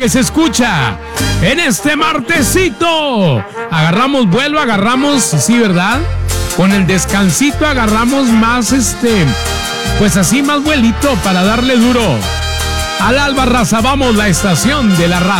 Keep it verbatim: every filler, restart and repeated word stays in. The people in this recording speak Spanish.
que se escucha en este martesito. Agarramos vuelo, agarramos, sí, ¿verdad? Con el descansito agarramos más, este, pues así más vuelito para darle duro. Al alba, raza, vamos, la estación de la radio.